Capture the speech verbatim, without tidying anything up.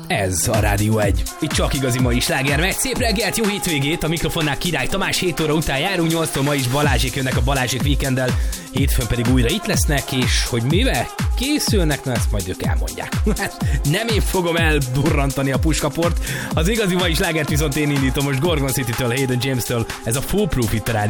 Ez a Rádió egy. Itt csak igazi mai sláger megy. Szép reggelt, jó hétvégét, a mikrofonnál Király Tamás, hét óra után járunk, nyolctól ma is Balázsék jönnek a Balázsék Weekenddel, hétfőn pedig újra itt lesznek, és hogy mivel készülnek, na ezt majd ők elmondják. Nem én fogom eldurrantani a puskaport, az igazi mai slágert viszont én indítom most Gorgon City-től, Hayden James-től, ez a Foolproof itt a Rádió.